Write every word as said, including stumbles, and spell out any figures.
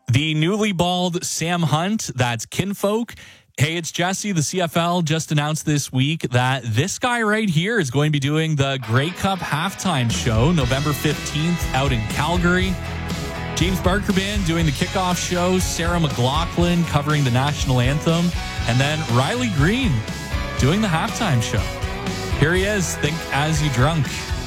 The newly bald Sam Hunt, that's Kinfolk. Hey, it's Jesse. The C F L just announced this week that this guy right here is going to be doing the Grey Cup halftime show November fifteenth out in Calgary. James Barker Band doing the kickoff show, Sarah McLachlan covering the national anthem, and then Riley Green doing the halftime show. Here he is, Think As You Drunk.